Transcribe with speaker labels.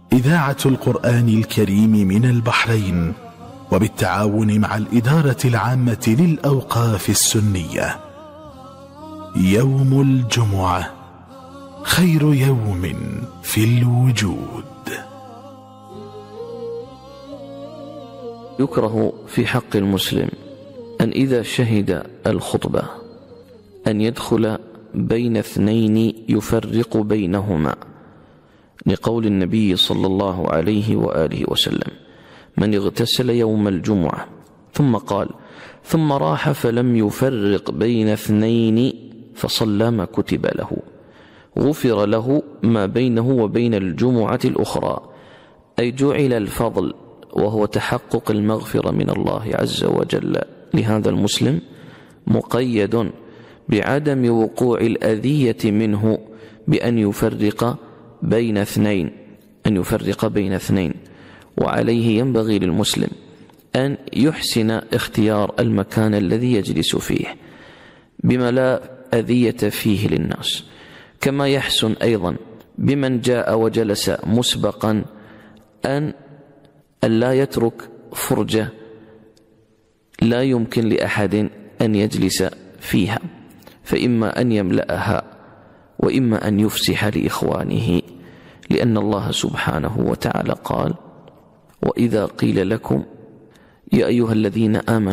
Speaker 1: إذاعة القرآن الكريم من البحرين وبالتعاون مع الإدارة العامة للأوقاف السنية. يوم الجمعة خير يوم في الوجود.
Speaker 2: يكره في حق المسلم أن إذا شهد الخطبة أن يدخل بين اثنين يفرق بينهما، لقول النبي صلى الله عليه وآله وسلم: من اغتسل يوم الجمعة ثم قال ثم راح فلم يفرق بين اثنين فصلى ما كتب له غفر له ما بينه وبين الجمعة الأخرى، أي جعل الفضل وهو تحقق المغفرة من الله عز وجل لهذا المسلم مقيد بعدم وقوع الأذية منه بأن يفرق بين اثنين. وعليه ينبغي للمسلم أن يحسن اختيار المكان الذي يجلس فيه بما لا أذية فيه للناس، كما يحسن أيضا بمن جاء وجلس مسبقا أن لا يترك فرجة لا يمكن لأحد أن يجلس فيها، فإما أن يملأها وإما أن يفسح لإخوانه، لأن الله سبحانه وتعالى قال: وإذا قيل لكم يا أيها الذين آمنوا